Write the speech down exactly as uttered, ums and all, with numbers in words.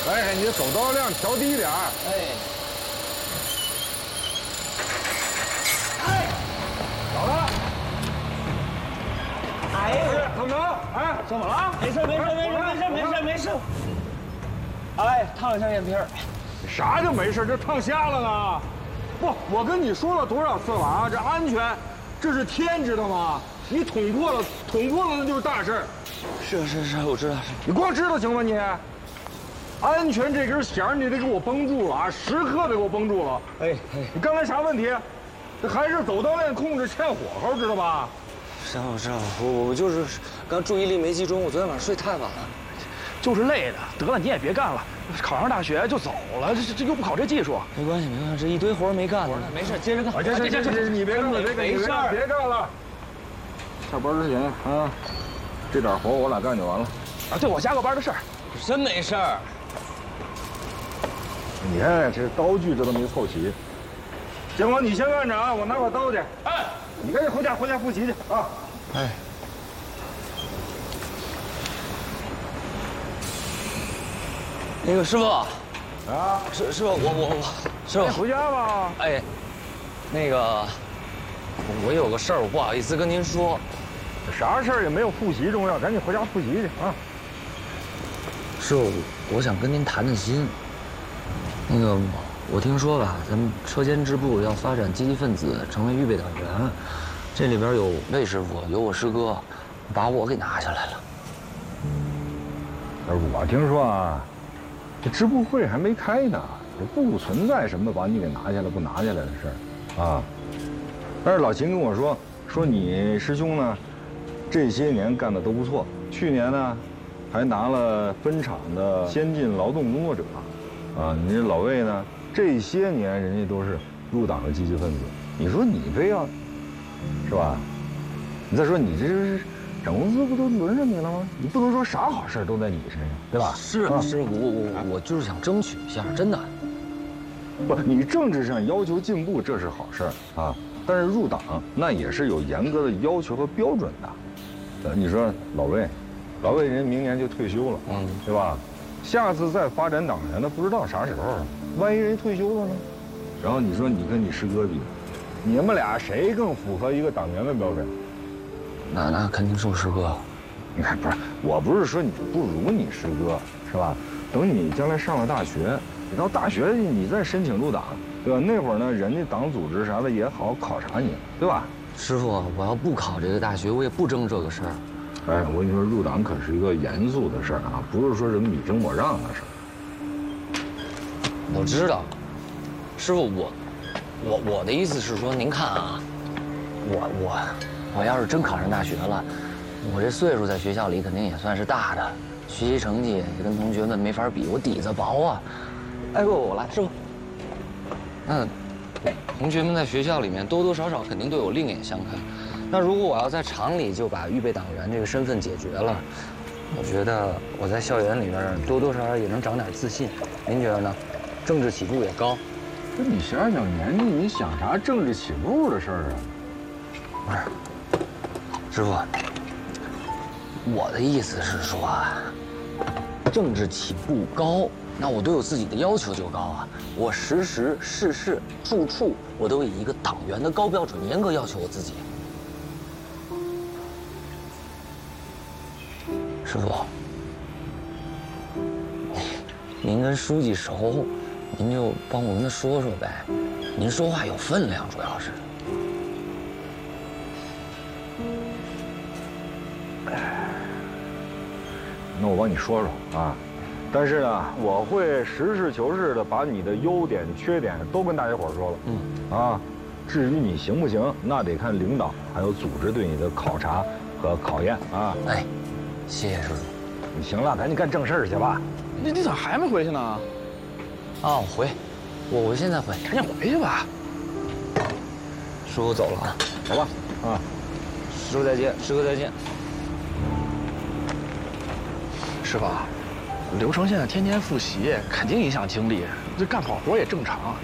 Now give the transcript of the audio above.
哎，你手刀量调低点儿。 哎。哎， 走了。 哎呀， 怎么了？哎， 怎么了？没事没事没事没事没事没事。哎，烫一下眼皮儿。 啥就没事？这烫瞎了呢？不，我跟你说了多少次了啊？这安全，这是天，知道吗？你捅破了，捅破了那就是大事儿。 是是是，我知道是。 你光知道行吗你？安全这根弦你得给我绷住了啊，时刻得给我绷住了。 哎哎， 你刚才啥问题？这还是走道链控制欠火候，知道吧？ 知道我知道，我我就是刚注意力没集中，我昨天晚上睡太晚了。 就是累的，得了，你也别干了，考上大学就走了，这这又不考这技术。 没关系没关系，这一堆活没干呢。没事，接着干。 这这这这，你别干了，别干， 没事， 别干了。下班之前啊，这点活我俩干就完了。 啊，对我加个班的事儿， 真没事儿。 你看这刀具这都没凑齐。建国，你先干着啊，我拿把刀去。哎，你赶紧回家回家复习去啊。 哎。那个师傅，啊，师师傅，我我我，师傅回家吧。 哎，那个，我有个事儿，我不好意思跟您说。 啥事儿也没有复习重要，赶紧回家复习去啊。 师傅，我想跟您谈谈心。那个，我听说吧，咱们车间支部要发展积极分子，成为预备党员，这里边有魏师傅，有我师哥，把我给拿下来了。 而我听说啊。这支部会还没开呢，也不存在什么把你给拿下来不拿下来的事儿，啊。但是老秦跟我说，说你师兄呢，这些年干的都不错，去年呢，还拿了分厂的先进劳动工作者，啊，你这老魏呢，这些年人家都是入党的积极分子，你说你非要，是吧？你再说你这是。整公司不都轮着你了吗？你不能说啥好事都在你身上，对吧？ 是啊，是我我我就是想争取一下，真的。 不，你政治上要求进步，这是好事啊。但是入党那也是有严格的要求和标准的。呃，你说老魏，老魏人明年就退休了，嗯，对吧？下次再发展党员，那不知道啥时候啊。万一人退休了呢？然后你说你跟你师哥比，你们俩谁更符合一个党员的标准？ 那那肯定是我师哥。 你看，不是，我不是说你不如你师哥，是吧？等你将来上了大学，你到大学你再申请入党，对吧？那会儿呢，人家党组织啥的也好考察你，对吧？ 师傅，我要不考这个大学，我也不争这个事儿。 哎，我跟你说，入党可是一个严肃的事儿啊，不是说什么你争我让的事儿。 我知道，师傅，我，我我的意思是说，您看啊，我我。我要是真考上大学了，我这岁数在学校里肯定也算是大的，学习成绩也跟同学们没法比，我底子薄啊。哎，我我来，师傅。那同学们在学校里面多多少少肯定对我另眼相看，那如果我要在厂里就把预备党员这个身份解决了，我觉得我在校园里面多多少少也能长点自信。您觉得呢？政治起步也高。 那你小小年纪，你想啥政治起步的事儿啊？ 不是。师傅，我的意思是说啊，政治起步高，那我对我自己的要求就高啊。我时时事事处处，我都以一个党员的高标准严格要求我自己。师傅，您跟书记熟，您就帮我跟他说说呗。您说话有分量，主要是。 那我帮你说说啊，但是呢，我会实事求是的把你的优点、缺点都跟大家伙说了。嗯，啊，至于你行不行，那得看领导还有组织对你的考察和考验啊。 哎，谢谢师傅。 你行了，赶紧干正事去吧。 你你咋还没回去呢？ 啊，我回，我我现在回， 赶紧回去吧。 师傅走了啊， 走吧。啊， 师傅再见，师哥再见。 师傅，刘成现在天天复习，肯定影响精力。这干跑活也正常。